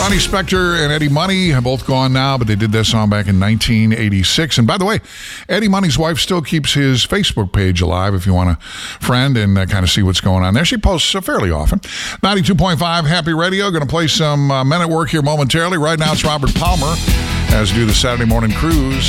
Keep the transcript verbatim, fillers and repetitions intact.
Ronnie Spector and Eddie Money have both gone now, but they did that song back in nineteen eighty-six. And by the way, Eddie Money's wife still keeps his Facebook page alive if you want to friend and uh, kind of see what's going on there. She posts uh, fairly often. ninety-two point five Happy Radio. Going to play some uh, Men at Work here momentarily. Right now it's Robert Palmer as do the Saturday Morning Cruise.